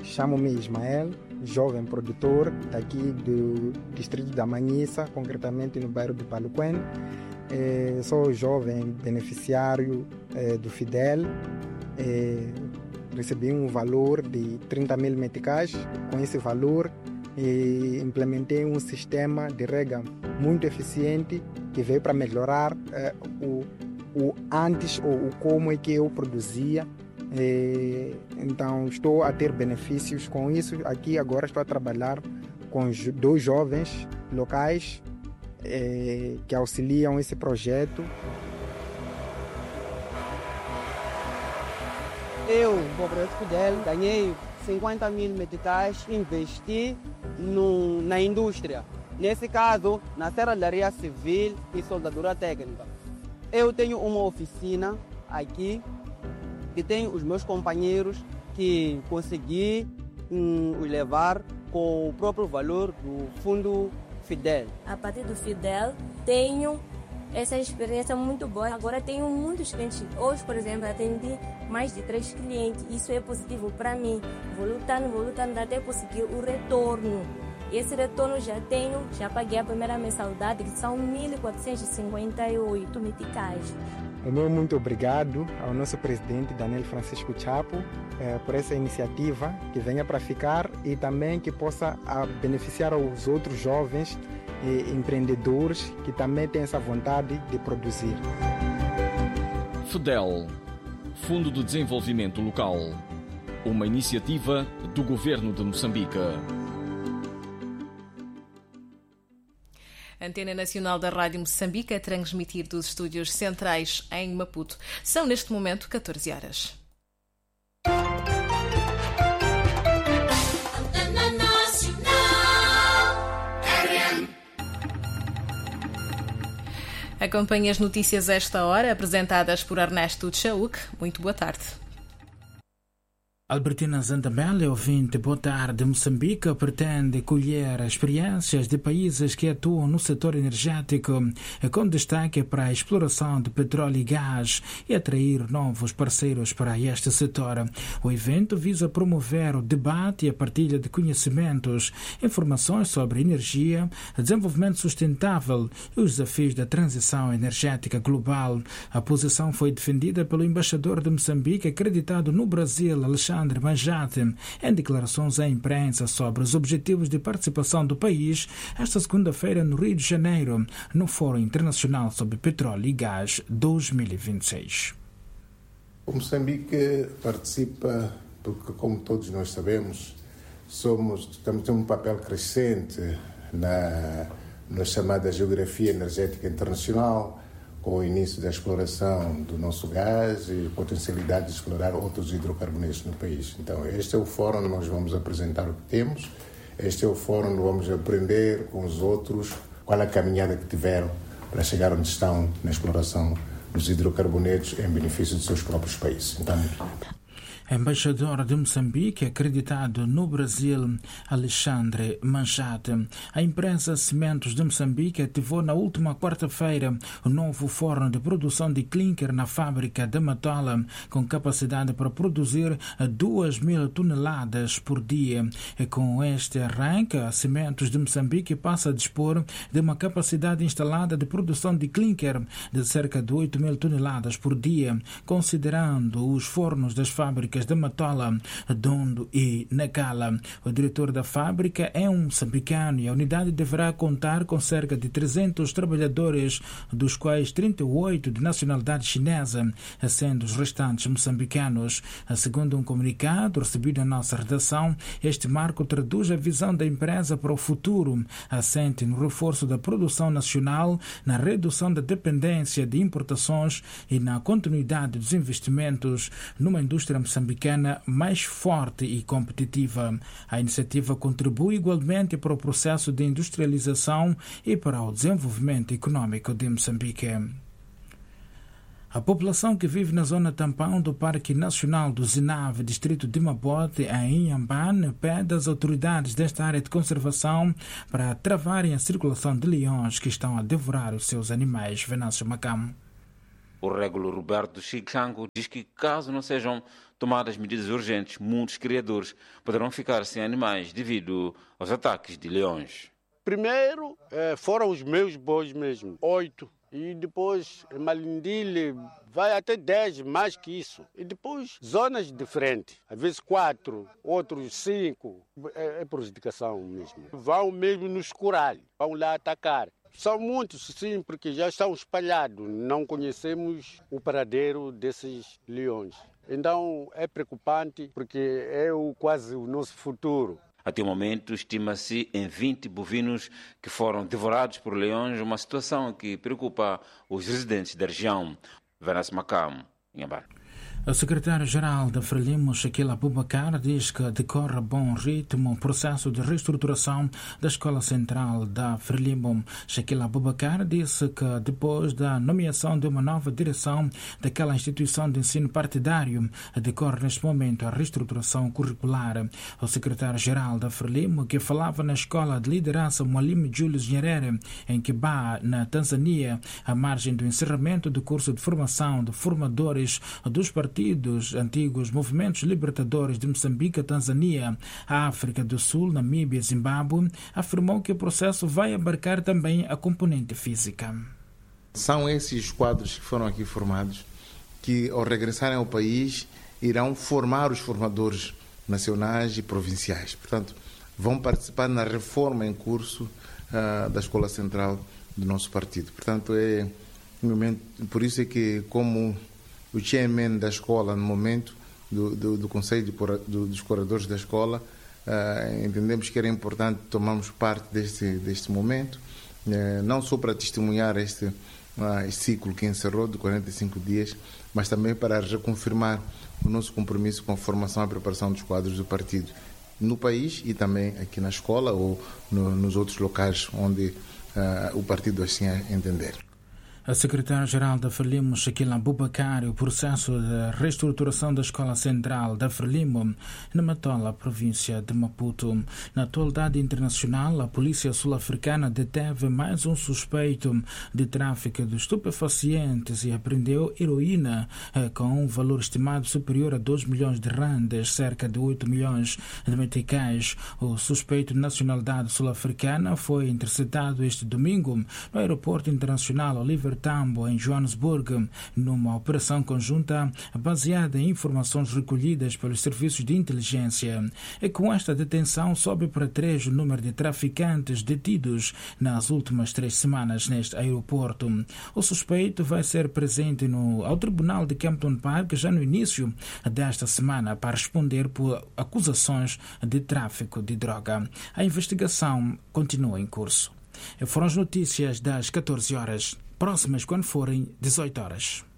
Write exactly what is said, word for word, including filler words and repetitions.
chamo-me Ismael, jovem produtor daqui do distrito da Manhissa, concretamente no bairro de Paluquén. É, sou jovem beneficiário é, do Fidel. É, recebi um valor de trinta mil meticais. Com esse valor, é, implementei um sistema de rega muito eficiente que veio para melhorar é, o, o antes ou o como é que eu produzia. É, então estou a ter benefícios com isso. Aqui agora estou a trabalhar com dois jovens locais é, que auxiliam esse projeto. Eu, com o projeto Fidel, ganhei cinquenta mil meticais, investi no, na indústria. Nesse caso, na serralharia civil e soldadura técnica. Eu tenho uma oficina aqui que tem os meus companheiros que consegui hum, os levar com o próprio valor do Fundo Fidel. A partir do Fidel, tenho essa experiência muito boa. Agora tenho muitos clientes. Hoje, por exemplo, atendi mais de três clientes. Isso é positivo para mim. Vou lutando, vou lutando até conseguir o retorno. Esse retorno já tenho, já paguei a primeira mensalidade, que são mil quatrocentos e cinquenta e oito meticais. O meu muito obrigado ao nosso presidente Daniel Francisco Chapo eh, por essa iniciativa que venha para ficar e também que possa a, beneficiar aos outros jovens e empreendedores que também têm essa vontade de produzir. Fidel, Fundo de Desenvolvimento Local, uma iniciativa do Governo de Moçambique. Antena Nacional da Rádio Moçambique a transmitir dos estúdios centrais em Maputo. São neste momento catorze horas. Acompanhe as notícias a esta hora, apresentadas por Ernesto Tchauk. Muito boa tarde. Albertina Zandamela, ouvinte, boa tarde. Moçambique pretende colher experiências de países que atuam no setor energético, com destaque para a exploração de petróleo e gás e atrair novos parceiros para este setor. O evento visa promover o debate e a partilha de conhecimentos, informações sobre energia, desenvolvimento sustentável e os desafios da transição energética global. A posição foi defendida pelo embaixador de Moçambique acreditado no Brasil, Alexandre Alexandre Manjate, em declarações à imprensa sobre os objetivos de participação do país esta segunda-feira no Rio de Janeiro, no Fórum Internacional sobre Petróleo e Gás dois mil e vinte e seis. O Moçambique participa porque, como todos nós sabemos, somos, temos um papel crescente na, na chamada geografia energética internacional, com o início da exploração do nosso gás e potencialidade de explorar outros hidrocarbonetos no país. Então, este é o fórum onde nós vamos apresentar o que temos, este é o fórum onde vamos aprender com os outros qual a caminhada que tiveram para chegar onde estão na exploração dos hidrocarbonetos em benefício dos seus próprios países. Então, Embaixador de Moçambique, acreditado no Brasil, Alexandre Manjate. A empresa Cimentos de Moçambique ativou na última quarta-feira o novo forno de produção de clinker na fábrica de Matola, com capacidade para produzir duas mil toneladas por dia. E com este arranque, a Cimentos de Moçambique passa a dispor de uma capacidade instalada de produção de clinker de cerca de oito mil toneladas por dia, considerando os fornos das fábricas de Matola, Dondo e Nacala. O diretor da fábrica é um moçambicano e a unidade deverá contar com cerca de trezentos trabalhadores, dos quais trinta e oito de nacionalidade chinesa, sendo os restantes moçambicanos. Segundo um comunicado recebido na nossa redação, este marco traduz a visão da empresa para o futuro, assente no reforço da produção nacional, na redução da dependência de importações e na continuidade dos investimentos numa indústria moçambicana mais forte e competitiva. A iniciativa contribui igualmente para o processo de industrialização e para o desenvolvimento econômico de Moçambique. A população que vive na zona tampão do Parque Nacional do Zinave, distrito de Mabote, em Inhambane, pede às autoridades desta área de conservação para travarem a circulação de leões que estão a devorar os seus animais. Venâncio Macamo. O régulo Roberto Chichango diz que, caso não sejam tomadas medidas urgentes, muitos criadores poderão ficar sem animais devido aos ataques de leões. Primeiro foram os meus bois mesmo, oito. E depois Malindile vai até dez, mais que isso. E depois zonas diferentes, às vezes quatro, outros cinco. É, é prejudicação mesmo. Vão mesmo nos curar, vão lá atacar. São muitos, sim, porque já estão espalhados. Não conhecemos o paradeiro desses leões. Então é preocupante porque é o, quase o nosso futuro. Até o momento, estima-se em vinte bovinos que foram devorados por leões, uma situação que preocupa os residentes da região. Venas Macam, Inhambar. O secretário-geral da Frelimo, Shaquille Abubakar, diz que decorre a bom ritmo o processo de reestruturação da Escola Central da Frelimo. Shaquille Abubakar disse que depois da nomeação de uma nova direção daquela instituição de ensino partidário, decorre neste momento a reestruturação curricular. O secretário-geral da Frelimo, que falava na Escola de Liderança Mwalimu Julius Nyerere, em Kiba, na Tanzânia, à margem do encerramento do curso de formação de formadores dos partidos partidos antigos movimentos libertadores de Moçambique, Tanzânia, África do Sul, Namíbia e Zimbábue, afirmou que o processo vai abarcar também a componente física. São esses quadros que foram aqui formados que, ao regressarem ao país, irão formar os formadores nacionais e provinciais. Portanto, vão participar na reforma em curso uh, da Escola Central do nosso partido. Portanto, é um momento, por isso é que, como o chairman da escola, no momento do, do, do Conselho de, do, dos Curadores da Escola, uh, entendemos que era importante tomarmos parte deste, deste momento, uh, não só para testemunhar este, uh, este ciclo que encerrou de quarenta e cinco dias, mas também para reconfirmar o nosso compromisso com a formação e preparação dos quadros do partido no país e também aqui na escola ou no, nos outros locais onde uh, o partido assim entender. A secretária-geral da Frelimo, Shaquille Abubakar, o processo de reestruturação da Escola Central da Frelimo, na Matola, província de Maputo. Na atualidade internacional, a polícia sul-africana deteve mais um suspeito de tráfico de estupefacientes e apreendeu heroína com um valor estimado superior a dois milhões de randes, cerca de oito milhões de meticais. O suspeito de nacionalidade sul-africana foi interceptado este domingo no aeroporto internacional Oliver Tambo, em Joanesburgo, numa operação conjunta baseada em informações recolhidas pelos serviços de inteligência. E com esta detenção sobe para três o número de traficantes detidos nas últimas três semanas neste aeroporto. O suspeito vai ser presente no, ao Tribunal de Kempton Park já no início desta semana para responder por acusações de tráfico de droga. A investigação continua em curso. Foram as notícias das catorze horas. Próximas quando forem dezoito horas.